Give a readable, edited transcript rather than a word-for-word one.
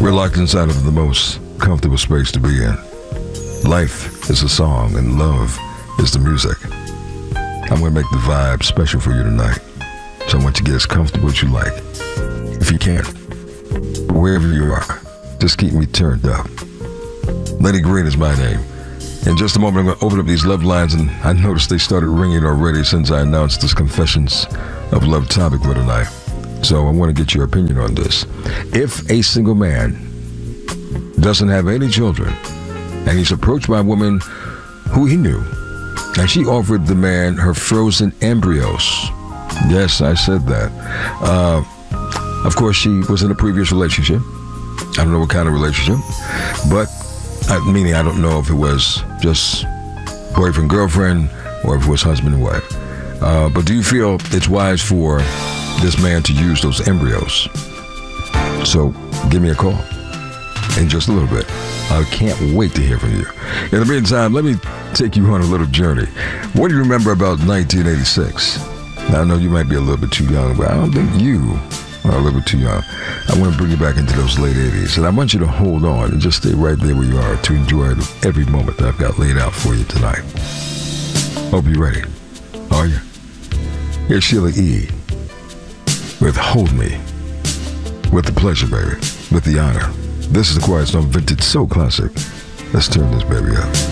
We're locked inside of the most comfortable space to be in. Life is a song and love is the music. I'm going to make the vibe special for you tonight. So I want you to get as comfortable as you like. If you can, wherever you are, just keep me turned up. Lenny Green is my name. In just a moment, I'm going to open up these love lines, and I noticed they started ringing already since I announced this Confessions of Love topic for tonight. So I want to get your opinion on this. If a single man doesn't have any children, and he's approached by a woman who he knew, and she offered the man her frozen embryos. Yes, I said that. Of course, she was in a previous relationship. I don't know what kind of relationship, but meaning I don't know if it was just boyfriend, girlfriend, or if it was husband and wife. But do you feel it's wise for this man to use those embryos? So give me a call in just a little bit. I can't wait to hear from you. In the meantime, let me take you on a little journey. What do you remember about 1986? Now, I know you might be a little bit too young, but I don't think you are a little bit too young. I want to bring you back into those late 80s, and I want you to hold on and just stay right there where you are to enjoy every moment that I've got laid out for you tonight. Hope you're ready. Are you? Here's Sheila E. with Hold Me. With the pleasure, baby. With the honor. This is the Quiet Storm Vintage Soul Classic. Let's turn this baby up.